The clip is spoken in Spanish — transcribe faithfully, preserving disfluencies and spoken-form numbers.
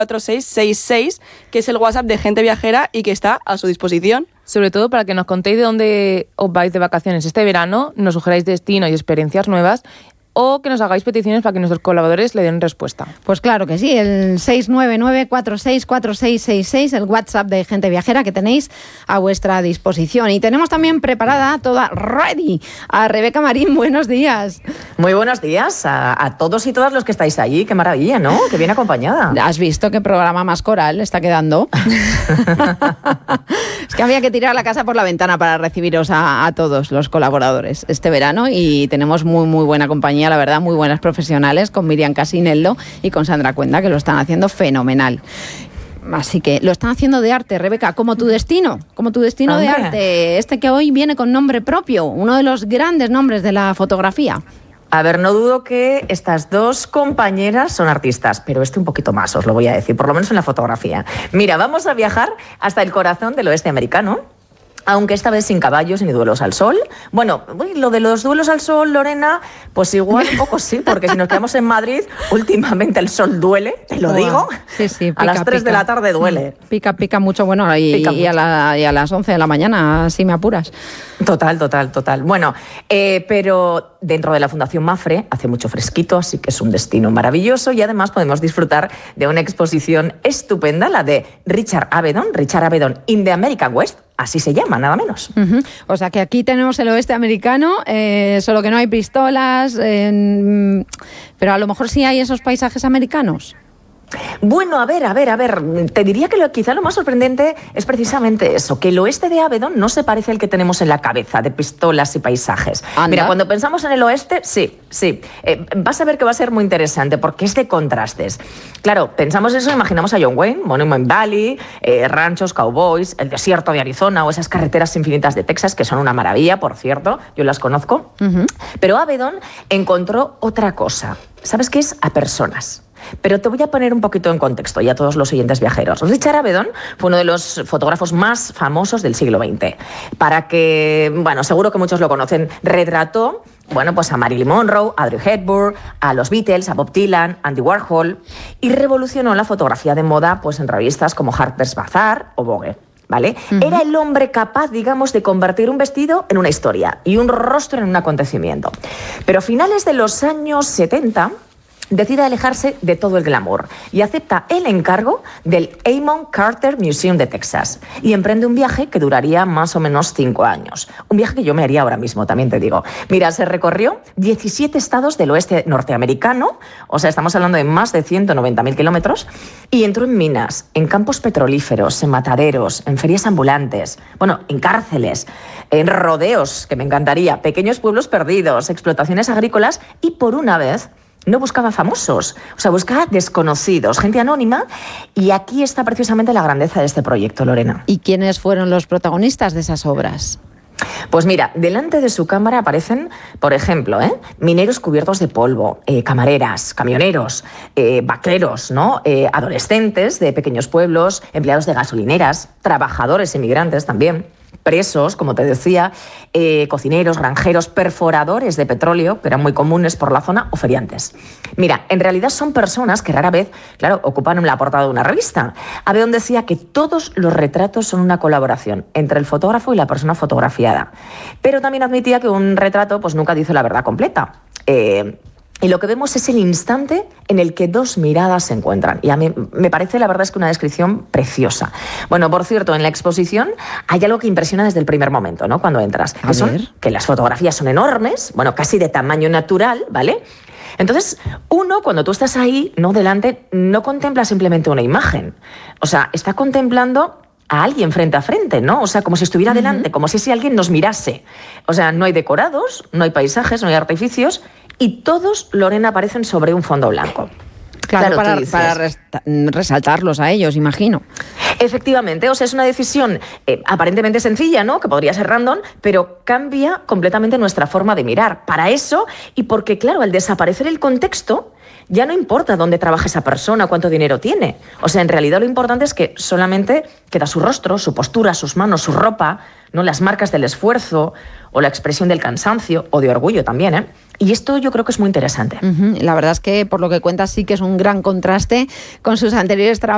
cuatro seis seis seis, que es el WhatsApp de Gente Viajera y que está a su disposición. Sobre todo para que nos contéis de dónde os vais de vacaciones este verano, nos sugeráis destino y experiencias nuevas, o que nos hagáis peticiones para que nuestros colaboradores le den respuesta. Pues claro que sí, el seis nueve nueve cuatro seis cuatro seis seis seis, el WhatsApp de Gente Viajera que tenéis a vuestra disposición. Y tenemos también preparada toda ready a Rebeca Marín. Buenos días. Muy buenos días a, a todos y todas los que estáis allí. Qué maravilla, ¿no? Qué bien acompañada. ¿Has visto qué programa más coral está quedando? Es que había que tirar la casa por la ventana para recibiros a, a todos los colaboradores este verano y tenemos muy, muy buena compañía, la verdad, muy buenas profesionales, con Miriam Casinello y con Sandra Cuenda, que lo están haciendo fenomenal. Así que lo están haciendo de arte, Rebeca, como tu destino, como tu destino Hombre. de arte, este que hoy viene con nombre propio, uno de los grandes nombres de la fotografía. A ver, no dudo que estas dos compañeras son artistas, pero este un poquito más, os lo voy a decir, por lo menos en la fotografía. Mira, vamos a viajar hasta el corazón del oeste americano, aunque esta vez sin caballos ni duelos al sol. Bueno, uy, lo de los duelos al sol, Lorena, pues igual un poco sí, porque si nos quedamos en Madrid, últimamente el sol duele, te lo digo. Sí, sí, pica, a las tres pica. de la tarde duele. Pica, pica mucho, bueno, y, Pica y, a, mucho. la, y a las once de la mañana, si me apuras. Total, total, total. Bueno, eh, pero dentro de la Fundación Mafre hace mucho fresquito, así que es un destino maravilloso y además podemos disfrutar de una exposición estupenda, la de Richard Avedon, Richard Avedon in the American West, así se llama, nada menos. Uh-huh. O sea que aquí tenemos el oeste americano, eh, solo que no hay pistolas, eh, pero a lo mejor sí hay esos paisajes americanos. Bueno, a ver, a ver, a ver, te diría que lo, quizá lo más sorprendente es precisamente eso, que el oeste de Avedon no se parece al que tenemos en la cabeza, de pistolas y paisajes. Anda. Mira, cuando pensamos en el oeste, sí, sí, eh, vas a ver que va a ser muy interesante porque es de contrastes. Claro, pensamos eso, imaginamos a John Wayne, Monument Valley, eh, ranchos, cowboys, el desierto de Arizona o esas carreteras infinitas de Texas, que son una maravilla, por cierto, yo las conozco. Uh-huh. Pero Avedon encontró otra cosa. ¿Sabes qué es? A personas. Pero te voy a poner un poquito en contexto y a todos los siguientes viajeros. Richard Avedon fue uno de los fotógrafos más famosos del siglo veinte. Para que, bueno, seguro que muchos lo conocen, retrató, bueno, pues a Marilyn Monroe, a Audrey Hepburn, a los Beatles, a Bob Dylan, Andy Warhol, y revolucionó la fotografía de moda pues en revistas como Harper's Bazaar o Vogue. ¿Vale? Uh-huh. Era el hombre capaz, digamos, de convertir un vestido en una historia y un rostro en un acontecimiento. Pero a finales de los años setenta decide alejarse de todo el glamour y acepta el encargo del Amon Carter Museum de Texas y emprende un viaje que duraría más o menos cinco años. Un viaje que yo me haría ahora mismo, también te digo. Mira, se recorrió diecisiete estados del oeste norteamericano, o sea, estamos hablando de más de ciento noventa mil kilómetros, y entró en minas, en campos petrolíferos, en mataderos, en ferias ambulantes, bueno, en cárceles, en rodeos, que me encantaría, pequeños pueblos perdidos, explotaciones agrícolas y, por una vez, no buscaba famosos, o sea, buscaba desconocidos, gente anónima, y aquí está precisamente la grandeza de este proyecto, Lorena. ¿Y quiénes fueron los protagonistas de esas obras? Pues mira, delante de su cámara aparecen, por ejemplo, ¿eh? mineros cubiertos de polvo, eh, camareras, camioneros, eh, vaqueros, ¿no? eh, adolescentes de pequeños pueblos, empleados de gasolineras, trabajadores inmigrantes también, presos, como te decía, eh, cocineros, granjeros, perforadores de petróleo, que eran muy comunes por la zona, o feriantes. Mira, en realidad son personas que rara vez, claro, ocupan la portada de una revista. Avedon decía que todos los retratos son una colaboración entre el fotógrafo y la persona fotografiada. Pero también admitía que un retrato pues nunca dice la verdad completa. Eh, Y lo que vemos es el instante en el que dos miradas se encuentran. Y a mí me parece, la verdad, es que una descripción preciosa. Bueno, por cierto, en la exposición hay algo que impresiona desde el primer momento, ¿no? Cuando entras. A que son ver. que las fotografías son enormes, bueno, casi de tamaño natural, ¿vale? Entonces, uno, cuando tú estás ahí, no delante, no contempla simplemente una imagen. O sea, está contemplando a alguien frente a frente, ¿no? O sea, como si estuviera delante, uh-huh. como si ese alguien nos mirase. O sea, no hay decorados, no hay paisajes, no hay artificios, y todos, Lorena, aparecen sobre un fondo blanco. Claro, claro para, dices, para resta- resaltarlos a ellos, imagino. Efectivamente, o sea, es una decisión eh, aparentemente sencilla, ¿no? Que podría ser random, pero cambia completamente nuestra forma de mirar. Para eso, y porque, claro, al desaparecer el contexto, ya no importa dónde trabaja esa persona, cuánto dinero tiene. O sea, en realidad lo importante es que solamente queda su rostro, su postura, sus manos, su ropa, ¿no? Las marcas del esfuerzo o la expresión del cansancio o de orgullo también, ¿eh? Y esto yo creo que es muy interesante. Uh-huh. La verdad es que, por lo que cuentas, sí que es un gran contraste con sus anteriores trabajos.